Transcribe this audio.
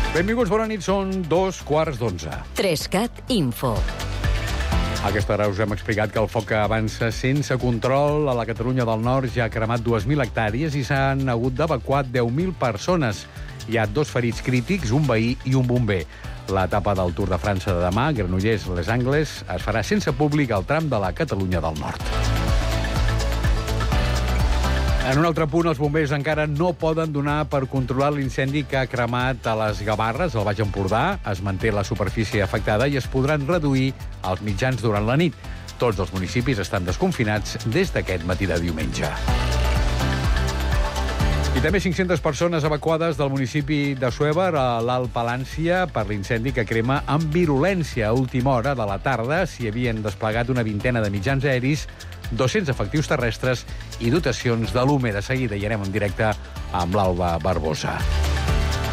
Benvinguts, bona nit, són 2:15. Trescat Info. A aquesta hora us hem explicat que el foc avança sense control a la Catalunya del Nord. Ja ha cremat 2.000 hectàrees i s'han hagut d'evacuar 10.000 persones. Hi ha 2 ferits crítics, un veí i un bomber. L'etapa del Tour de França de demà, Granollers-Les Angles, es farà sense públic al tram de la Catalunya del Nord. En un altre punt, els bombers encara no poden donar per controlar l'incendi que ha cremat a les Gavarres, al Baix Empordà. Es manté la superfície afectada i es podran reduir els mitjans durant la nit. Tots els municipis estan desconfinats des d'aquest matí de diumenge. I també 500 persones evacuades del municipi de Suever, a l'Alt Palància, per l'incendi que crema amb virulència. A última hora de la tarda s'hi havien desplegat una vintena de mitjans aeris, 200 efectius terrestres i dotacions de l'UME. De seguida hi anem en directe amb l'Alba Barbosa.